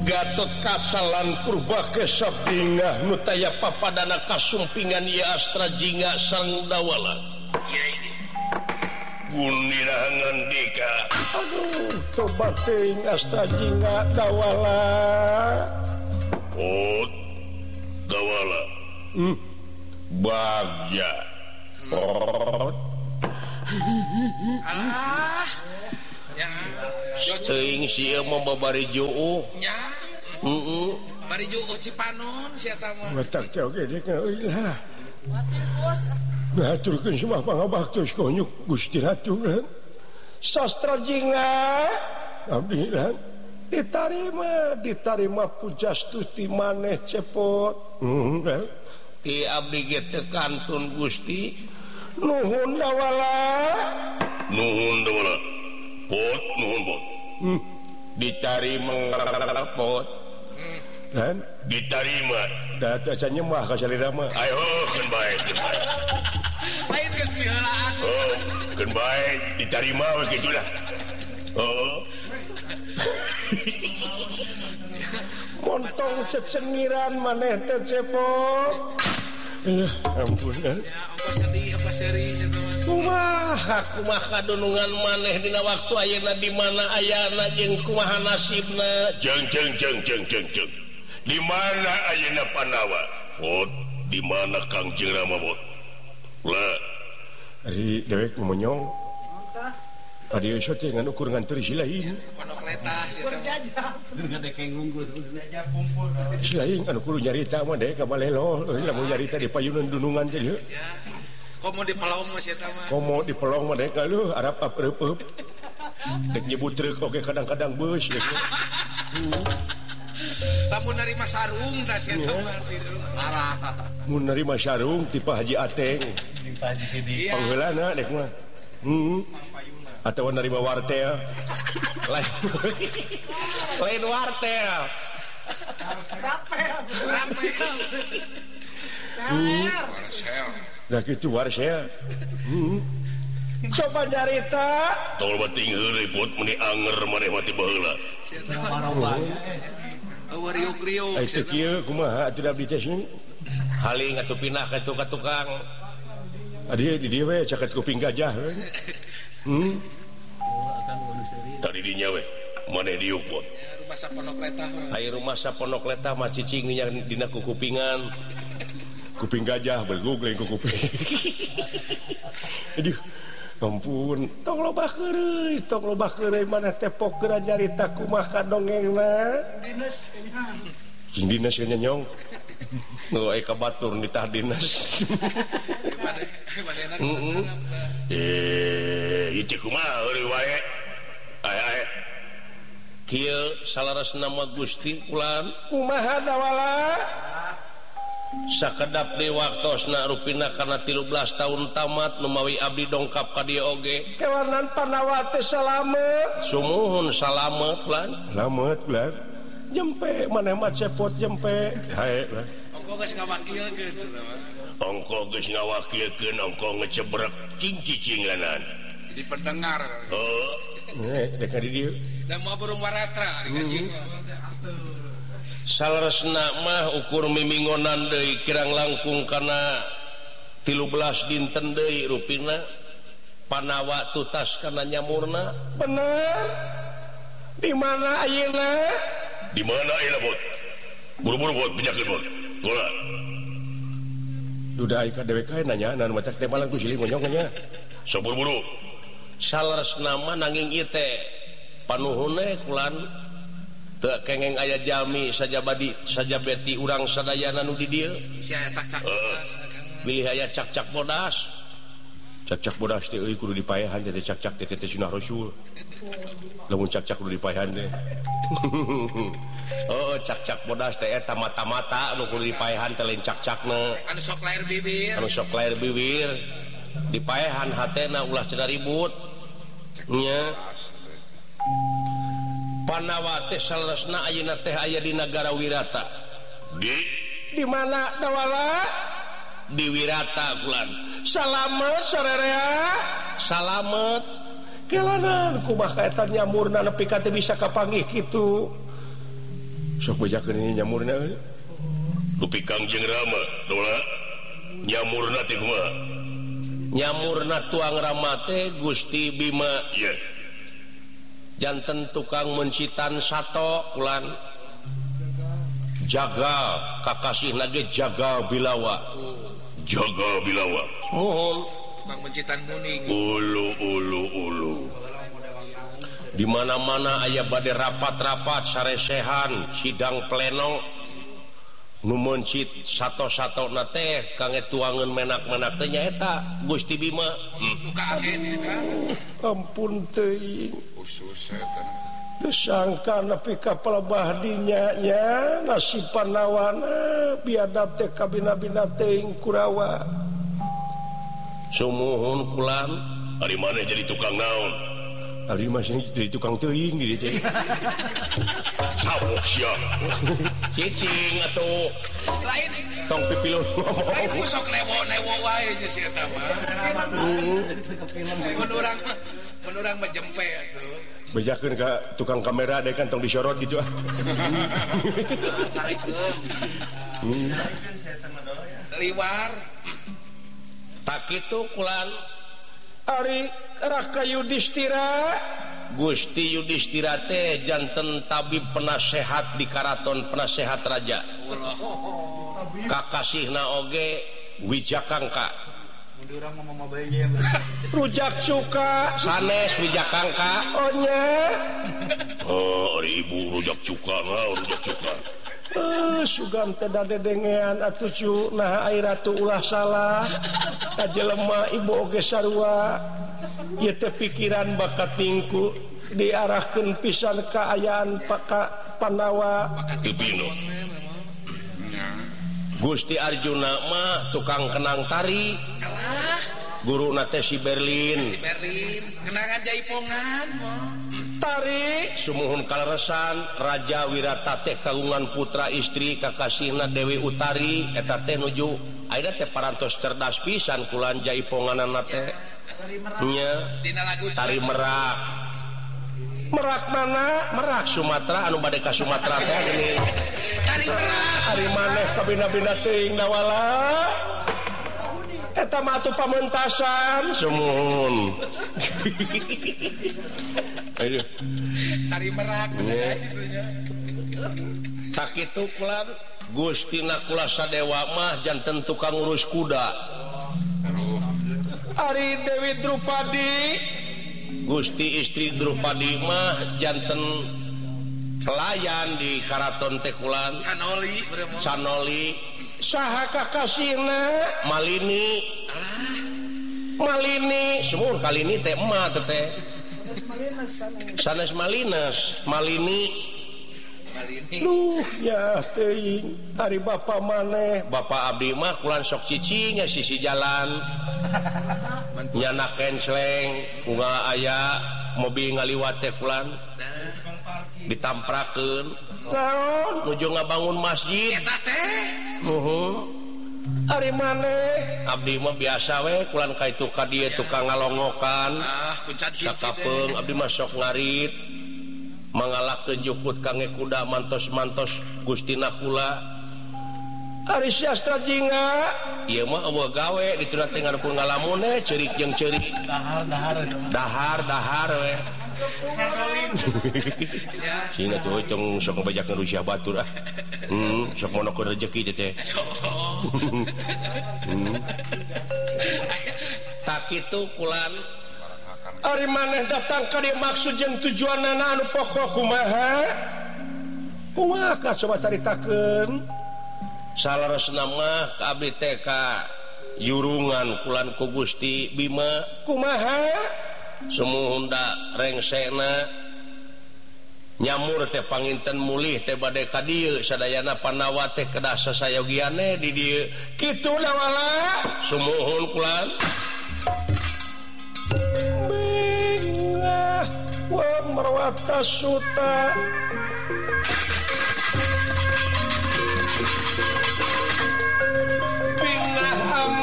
Gatot kasalan purba kesabdingah nutaya papadana kasumpingan ya astra jinga sang dawala. Iya ini. Gunirahangan dika. Aduh, tobat teuing astra jinga dawala. Oh, dawala. Bagja. Oh. Alah. Ya. Teuing sieu mah babari juu. Nya. Bari juu Cipanon sia tah mah. Matak teh oge dek euy lah. Ngaturkeun semua pangabaktos konyuk Gusti Ratu kan. Sastra jinga abdi kan ditarima pujastuti maneh cepot. Kan. Ti abdi ge teu kantun Gusti. Nuhun dawala. Nuhun dawala. Pot nuhun pot. Ditarima pot. Dan ditarima. Da acan nyembah ka salira mah. Ayo keun bae. Lain geus mihelaan. Oh, keun bae ditarima we kitu lah. Oh. Montong cecengiran maneh teh cepot. Ampun kan. Ya, apa seri sia tah mah. Kumaha kadunungan maneh dina waktu ayeuna di mana ayana jeung kumaha nasibna. Jeung. Di mana ayeuna Panawa? Oh, di mana Kangjeng Rama bot? Lah. Ari dewek monyong. Ari ieu teh ngan ukur ngan teu silain. Pondok letah sia tah. Ngadekeng unggul sebenarnya kumpul. Silain anu kudu nyarita mah dek ka balelo, lamun nyarita di payunan dunungan teh yeuh. Ya. Komo di pelong mah sia tah mah. Komo di pelong mah dek lu arab apreup. Dek nyebut truk oge kadang-kadang beus ya. Lamun narima sarung tah sia tah mah. Parah. Mun nerima sarung ti Pak Haji Ateng. Di Pak Haji Sidik. Pangheulana dek mah. Atau nerima wartel. Lain wartel. Rapel. Dah gitu warsel. Coba nyarita. Tol bating heuleuy put meni anger maneh mati baheula. Sia tah mah. Riuk-riuk Ai teh kieu kumaha atuh abdi teh sing haling atuh pindah ka tukang. Adi di dieu we caket kuping gajah. Tadi dinya we maneh diuk put. Ya, rumah sapondok letah. Ai rumah sapondok letah mah cicing nya dina kupingan. Kuping gajah bergugleng ku kuping. Aduh, ampun, tong lobah keureuy maneh teh pok geura nyarita kumaha dongengna. Dinas dinas nya nyong. Nu aya ka batur ditah dinas. Ieu kumaha euy wae. Aya. Kieu salaresna mah Gusti ulan kumaha dawala? Sakedap di waktosna rupina kana 13 tahun tamat numawi abdi dongkap ka dieu oge. Kewarnan Panawa teh salamet. Sumuhun salamet lan. Salamet lan. Jempe maneh mah cepot jempe. Hae lah. Ongko geus ngawakilkeun cenah mah. Ongko geus ngawakilkeun ongko ngecebrek cing-cicing lanan. Jadi pendengar. Oh. Dek di dieu. Da mau burung waratra di kajing. Salaresna mah ukur mimingonan deui kirang langkung kana 13 dinten deui rupina Panawa tutas kana nyamurna. Bener. Di mana ayeuna? Di mana ayeuna bot? Buru-buru bot pinjakeun bot. Gola. Duda aya ka dewek kae nanyaan matak teh malang ku silih monyong nya. Sok buru-buru. Salaresna mah nanging ieu teh panuhunna kulan teu kengeng aya jami saja beti urang sadayana nu di dieu. Si aya cak-cak bodas. Milih aya cak-cak bodas. Cak-cak bodas teh euy kudu dipaehan teh cak-cak teh sunah rasul. Lamun cak-cak kudu dipaehan teh. Oh, cak-cak bodas teh eta mata-mata nu kudu dipaehan teh lain cak-cakna. Anu sok lair bibir. Anu sok lair bibir. Dipaehan hatena ulah cenah ribut. Nya. Panawa teh salaresna ayeuna teh aya di Nagara Wirata. Di mana dawala? Di Wirata kulan. Salamet sarerea. Salamet. Kelanan kumaha eta nyamurna nepi ka teu bisa kapanggih kitu. sok bejakeun ini nyamurna dupi Kangjeng Rama dola nyamurna teh kumaha nyamurna tuang Rama teh Gusti Bima iya janten tukang mencitan sato kulan jaga kakasihna ge jaga bilawa mohon tukang mencitan muning ulu di mana-mana aya bade rapat-rapat saresehan sidang pleno nu mencit sato-satona teh kangge tuangeun menak-menak teh nyaeta Gusti Bima nu kaget ieu kan ampun teuing khusus eta disangka nepi ka pelebah dinya nasib panawana biadab teh kabina-bina teuing Kurawa sumuhun kulan ari maneh jadi tukang naon ari masih jadi tukang teuing di dieu sabuk sia cicing atuh lain tong pipilun lain sok lewo-lewo wae nya si eta mah mun urang mah jempe atuh bejakeun ka tukang kamera deh kan tong disorot gitu ah liwar tak kitu kulan ari Raka Yudhistira Gusti Yudhistira teh janten tabib penasehat di karaton penasehat raja kakasihna oge Wijakangka rujak cuka sanes Wijakangka onya ari ibu rujak cuka sugam teh dadedengean atuh cu nah ai ratu ulah salah kajelema ibu oge sarua ieu teh pikiran bakat tingku diarahkeun pisan ka ayaan Pandawa Pipino Gusti Arjuna mah tukang kenang tari guruna teh si Berlin kenangan jaipongan tari sumuhun kaleresan Raja Wirata teh kagungan putra istri kakasihna Dewi Utari eta teh nuju ayeuna teh parantos cerdas pisan kulan jaiponganna teh nya tari merak mana merak Sumatera anu bade ka Sumatera teh gini tari merak ari maneh kabina-bina teuing dawala eta mah atuh pamentasan sumuhun aduh tari merak bener gitu nya tak kitu kulan Gustina kula Sadewa mah janten tukang urus kuda ari Dewi Drupadi Gusti istri Drupadi mah janten pelayan di karaton teh kulan Canoli saha kakasihna Malini sumuhun kali ini teh emak teh sanes Malini duh ya teuing ari bapa maneh bapa abdi mah kulan sok cicing sisi jalan nyana kenceleng unggal aya mobil ngaliwat teh kulan ditamprakeun naon nuju ngabangun masjid eta teh ari maneh abdi mah biasa we kulan ka itu ka dieu tukang ngalongokan sakapeung abdi mah sok ngarit mangalakeun jukut kangge kuda mantos-mantos Gustina kula ari siastra jingga ieu mah eueuh gawe dituna teh ngarepun ngalamun ceurik jeung ceurik dahar we sehingga tuh cong sok ngabajakeun rusiah batur sok monokeun rezeki teh tak kitu kulan ari maneh datang ka dieu maksud jeung tujuanna anu pokok kumaha ka coba caritakeun salaresna mah ka abdi teh ka yurungan kulan ku Gusti Bima kumaha sumuhun da rengsena nyamur teh panginten mulih teh bade ka dieu sadayana Pandawa teh kedah sasayogiane di dieu kitu dawala sumuhun kulan bingah wa marwata suta